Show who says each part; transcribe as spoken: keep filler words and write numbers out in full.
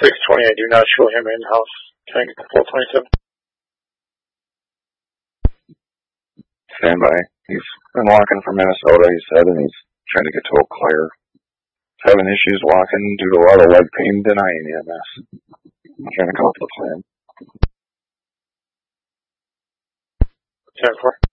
Speaker 1: six twenty, I do not show him in-house. Can I get the four twenty-seven?
Speaker 2: Stand by. He's been walking from Minnesota, he said, and he's trying to get to Eau Claire. He's having issues walking due to a lot of leg pain, denying E M S. I'm trying to come up with a plan.
Speaker 1: ten four.